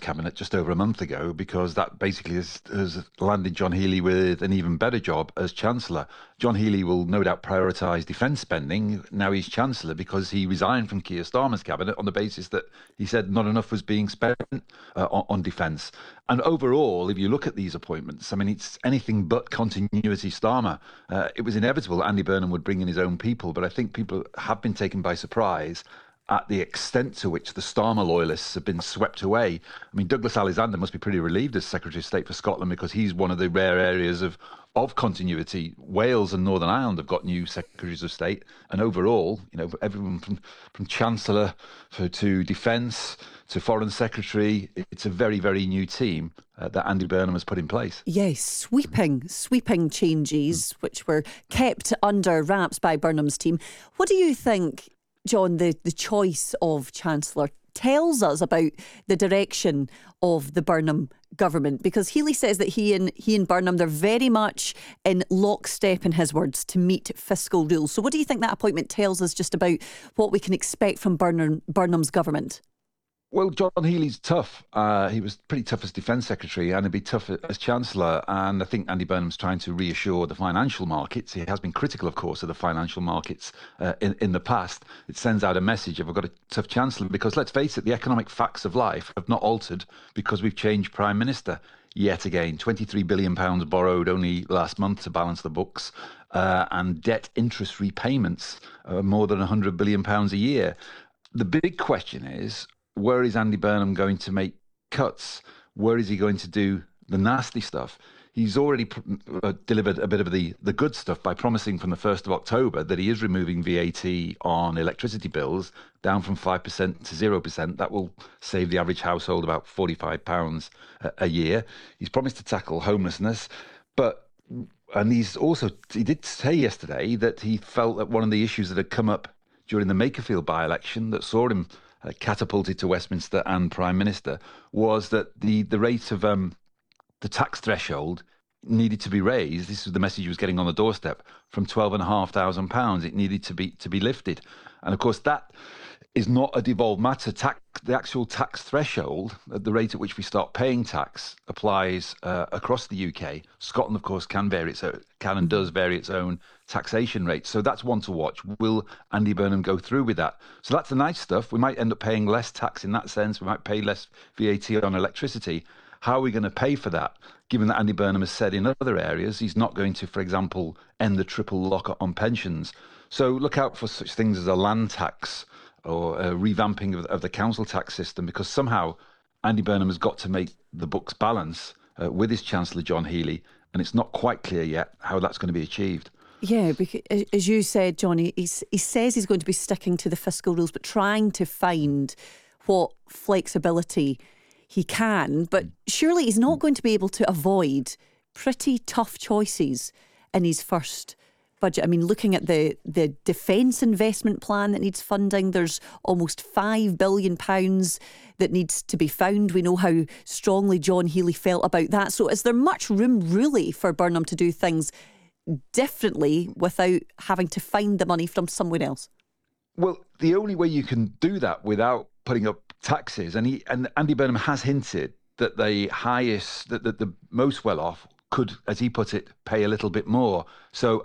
cabinet just over a month ago, because that basically has landed John Healey with an even better job as Chancellor. John Healey will no doubt prioritise defence spending. Now he's Chancellor because he resigned from Keir Starmer's cabinet on the basis that he said not enough was being spent on defence. And overall, if you look at these appointments, I mean, it's anything but continuity Starmer. It was inevitable Andy Burnham would bring in his own people, but I think people have been taken by surprise at the extent to which the Starmer loyalists have been swept away. I mean, Douglas Alexander must be pretty relieved as Secretary of State for Scotland, because he's one of the rare areas of continuity. Wales and Northern Ireland have got new Secretaries of State, and overall, everyone from Chancellor to Defence to Foreign Secretary, it's a very, very new team that Andy Burnham has put in place. Yes, sweeping changes which were kept under wraps by Burnham's team. What do you think, John, the choice of Chancellor tells us about the direction of the Burnham government? Because Healey says that he and Burnham, they're very much in lockstep, in his words, to meet fiscal rules. So what do you think that appointment tells us just about what we can expect from Burnham's government? Well, John Healey's tough. He was pretty tough as Defence Secretary, and he'd be tough as Chancellor. And I think Andy Burnham's trying to reassure the financial markets. He has been critical, of course, of the financial markets in the past. It sends out a message of, I've got a tough Chancellor, because let's face it, the economic facts of life have not altered because we've changed Prime Minister yet again. £23 billion borrowed only last month to balance the books, and debt interest repayments more than £100 billion a year. The big question is, where is Andy Burnham going to make cuts? Where is he going to do the nasty stuff? He's already delivered a bit of the good stuff by promising from the 1st of October that he is removing VAT on electricity bills down from 5% to 0%. That will save the average household about £45 a year. He's promised to tackle homelessness, and he did say yesterday that he felt that one of the issues that had come up during the Makerfield by-election that saw him catapulted to Westminster and Prime Minister was that the rate of the tax threshold needed to be raised. This was the message he was getting on the doorstep, from £12,500. It needed to be lifted. And of course, that is not a devolved matter. The actual tax threshold, at the rate at which we start paying tax, applies across the UK. Scotland, of course, can and does vary its own taxation rate. So that's one to watch. Will Andy Burnham go through with that? So that's the nice stuff. We might end up paying less tax in that sense. We might pay less VAT on electricity. How are we going to pay for that, given that Andy Burnham has said in other areas he's not going to, for example, end the triple lock on pensions? So look out for such things as a land tax or a revamping of the council tax system, because somehow Andy Burnham has got to make the books balance with his Chancellor, John Healey, and it's not quite clear yet how that's going to be achieved. Yeah, because as you said, Johnny, he says he's going to be sticking to the fiscal rules, but trying to find what flexibility he can. But surely he's not going to be able to avoid pretty tough choices in his first budget. I mean, looking at the defence investment plan that needs funding, there's almost £5 billion that needs to be found. We know how strongly John Healey felt about that. So is there much room really for Burnham to do things differently without having to find the money from somewhere else? Well, the only way you can do that without putting up taxes, and Andy Burnham has hinted that the most well-off could, as he put it, pay a little bit more. So